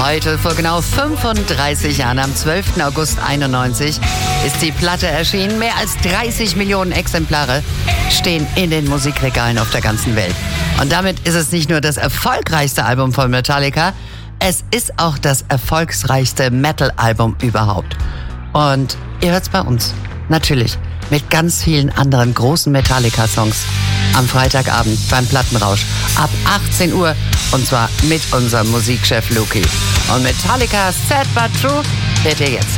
Heute, vor genau 35 Jahren, am 12. August 91, ist die Platte erschienen. Mehr als 30 Millionen Exemplare stehen in den Musikregalen auf der ganzen Welt. Und damit ist es nicht nur das erfolgreichste Album von Metallica, es ist auch das erfolgreichste Metal-Album überhaupt. Und ihr hört's bei uns, natürlich, mit ganz vielen anderen großen Metallica-Songs am Freitagabend beim Plattenrausch ab 18 Uhr, und zwar mit unserem Musikchef Luki. Und Metallica Sad But True hört ihr jetzt.